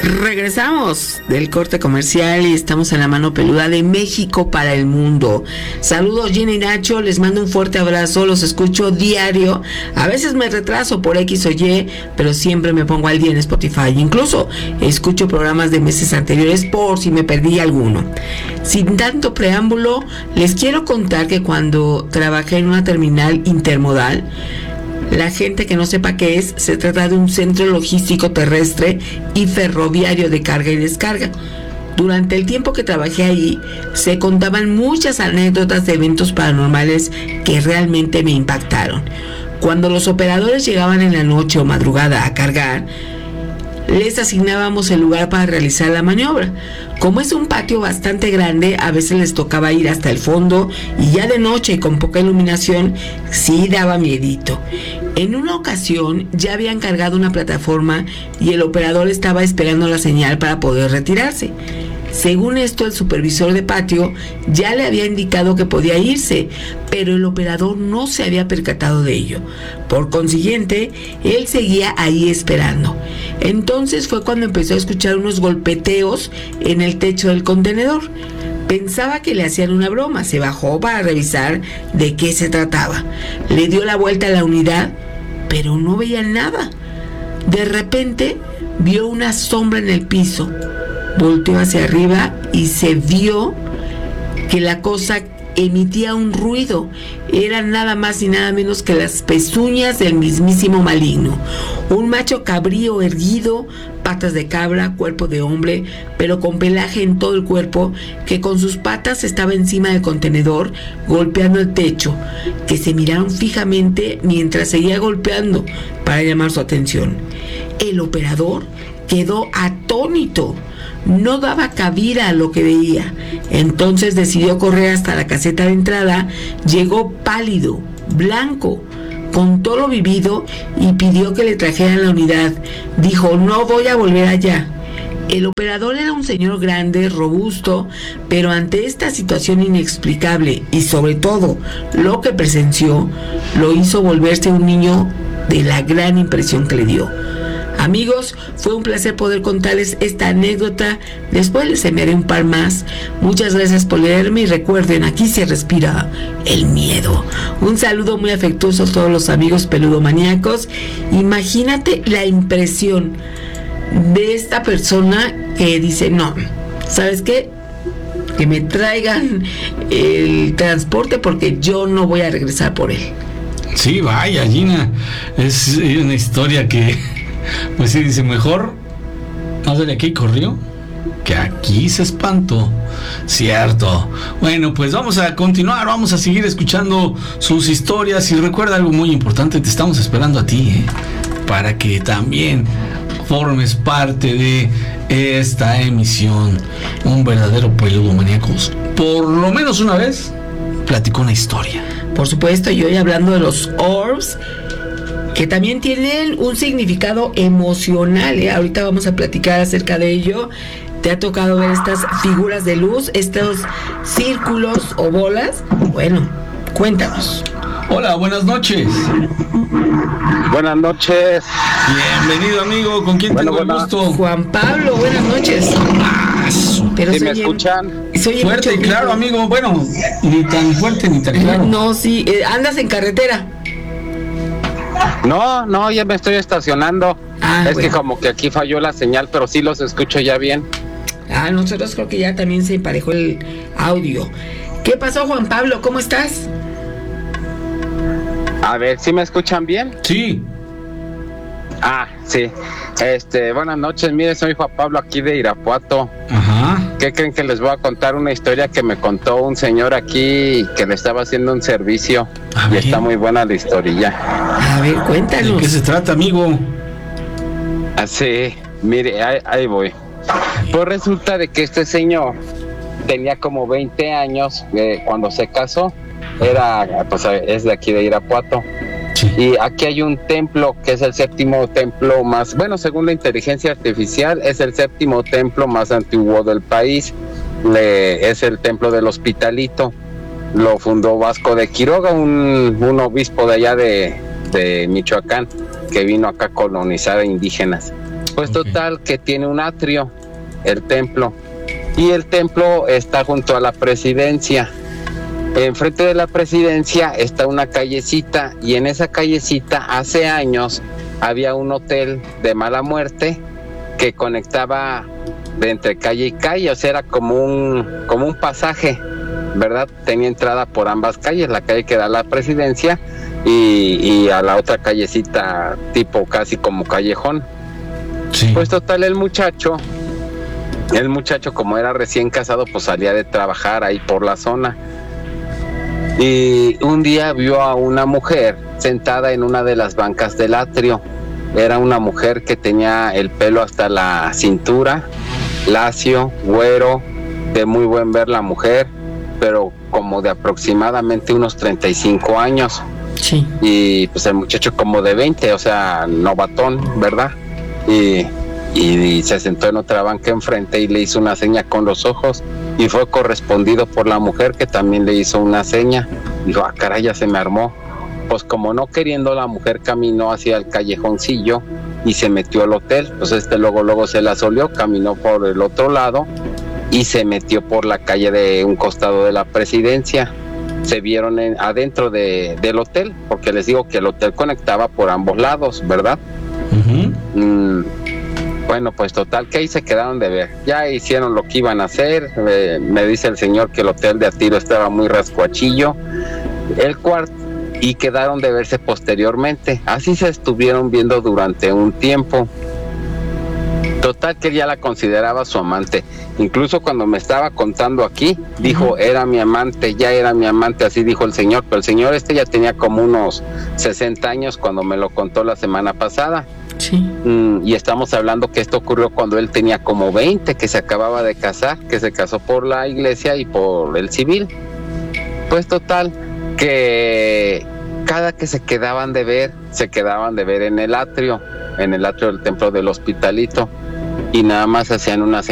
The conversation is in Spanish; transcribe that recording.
Regresamos del corte comercial y estamos en la mano peluda de México para el mundo. Saludos Gina y Nacho, les mando un fuerte abrazo, los escucho diario. A veces me retraso por X o Y, pero siempre me pongo al día en Spotify. Incluso escucho programas de meses anteriores por si me perdí alguno. Sin tanto preámbulo, les quiero contar que cuando trabajé en una terminal intermodal, la gente que no sepa qué es, se trata de un centro logístico terrestre y ferroviario de carga y descarga. Durante el tiempo que trabajé ahí, se contaban muchas anécdotas de eventos paranormales que realmente me impactaron. Cuando los operadores llegaban en la noche o madrugada a cargar, les asignábamos el lugar para realizar la maniobra. Como es un patio bastante grande, a veces les tocaba ir hasta el fondo y ya de noche y con poca iluminación, sí daba miedito. En una ocasión ya habían cargado una plataforma y el operador estaba esperando la señal para poder retirarse. Según esto, el supervisor de patio ya le había indicado que podía irse, pero el operador no se había percatado de ello. Por consiguiente, él seguía ahí esperando. Entonces fue cuando empezó a escuchar unos golpeteos en el techo del contenedor. Pensaba que le hacían una broma, se bajó para revisar de qué se trataba. Le dio la vuelta a la unidad, pero no veía nada. De repente, vio una sombra en el piso. Volteó hacia arriba y se vio que la cosa emitía un ruido. Era nada más y nada menos que las pezuñas del mismísimo maligno. Un macho cabrío erguido, patas de cabra, cuerpo de hombre, pero con pelaje en todo el cuerpo, que con sus patas estaba encima del contenedor, golpeando el techo, que se miraron fijamente mientras seguía golpeando para llamar su atención. El operador quedó atónito. No daba cabida a lo que veía. Entonces decidió correr hasta la caseta de entrada. Llegó pálido, blanco, contó lo vivido y pidió que le trajeran la unidad. Dijo: no voy a volver allá. El operador era un señor grande, robusto, pero ante esta situación inexplicable y sobre todo lo que presenció, lo hizo volverse un niño de la gran impresión que le dio. Amigos, fue un placer poder contarles esta anécdota. Después les enviaré un par más. Muchas gracias por leerme y recuerden, aquí se respira el miedo. Un saludo muy afectuoso a todos los amigos peludomaníacos. Imagínate la impresión de esta persona que dice: no, ¿sabes qué? Que me traigan el transporte porque yo no voy a regresar por él. Sí, vaya, Gina, es una historia que... Pues sí, dice, mejor no de aquí corrió que aquí se espantó. Cierto. Bueno, pues vamos a continuar, vamos a seguir escuchando sus historias. Y recuerda algo muy importante, te estamos esperando a ti, para que también formes parte de esta emisión. Un verdadero peludomaníacos, por lo menos una vez, platicó una historia. Por supuesto, y hoy hablando de los orbs, que también tienen un significado emocional, ¿eh? Ahorita vamos a platicar acerca de ello. ¿Te ha tocado ver estas figuras de luz, estos círculos o bolas? Bueno, cuéntanos. Hola, buenas noches. Buenas noches. Bienvenido, amigo. ¿Con quién tengo el gusto? Juan Pablo, buenas noches. Pero ¿sí me escuchan? Fuerte y claro, amigo. Bueno, ni tan fuerte ni tan claro. No, sí. ¿Andas en carretera? No, ya me estoy estacionando. Que como que aquí falló la señal, pero sí los escucho ya bien. Nosotros creo que ya también se emparejó el audio. ¿Qué pasó, Juan Pablo? ¿Cómo estás? A ver, ¿sí me escuchan bien? Sí. Sí. Buenas noches, mire, soy Juan Pablo aquí de Irapuato. Ajá. ¿Qué creen? Que les voy a contar una historia que me contó un señor aquí que le estaba haciendo un servicio. Y está muy buena la historia. A ver, cuéntanos. ¿De qué se trata, amigo? Sí, mire, ahí voy. Pues resulta de que este señor tenía como 20 años cuando se casó. Es de aquí de Irapuato. Sí. Y aquí hay un templo que es el séptimo templo más, según la inteligencia artificial, es el séptimo templo más antiguo del país. Es el templo del Hospitalito. Lo fundó Vasco de Quiroga, un obispo de allá de Michoacán, que vino acá a colonizar a indígenas. Pues Ok. total que tiene un atrio, el templo, y el templo está junto a la presidencia. Enfrente de la presidencia está una callecita, y en esa callecita hace años había un hotel de mala muerte que conectaba de entre calle y calle, o sea, era como un pasaje, ¿verdad? Tenía entrada por ambas calles, la calle que da a la presidencia y a la otra callecita tipo casi como callejón. Sí. Pues total, el muchacho como era recién casado, pues salía de trabajar ahí por la zona. Y un día vio a una mujer sentada en una de las bancas del atrio. Era una mujer que tenía el pelo hasta la cintura, lacio, güero, de muy buen ver la mujer, pero como de aproximadamente unos 35 años. Sí. Y pues el muchacho como de 20, o sea, novatón, ¿verdad? Y se sentó en otra banca enfrente y le hizo una seña con los ojos, y fue correspondido por la mujer, que también le hizo una seña. Dijo, ah, caray, ya se me armó. Pues como no queriendo, la mujer caminó hacia el callejoncillo y se metió al hotel. Pues luego se la solió, caminó por el otro lado y se metió por la calle de un costado de la presidencia. Se vieron adentro del hotel, porque les digo que el hotel conectaba por ambos lados, ¿verdad? Ujú. Bueno, pues total que ahí se quedaron de ver. Ya hicieron lo que iban a hacer. Me dice el señor que el hotel de a tiro estaba muy rascuachillo. Y quedaron de verse posteriormente. Así se estuvieron viendo durante un tiempo. Total que él ya la consideraba su amante. Incluso cuando me estaba contando aquí, dijo, era mi amante, ya era mi amante, así dijo el señor. Pero el señor ya tenía como unos 60 años cuando me lo contó la semana pasada. Sí. Y estamos hablando que esto ocurrió cuando él tenía como 20, que se acababa de casar, que se casó por la iglesia y por el civil. Pues total, que cada que se quedaban de ver en el atrio del templo del Hospitalito, y nada más hacían una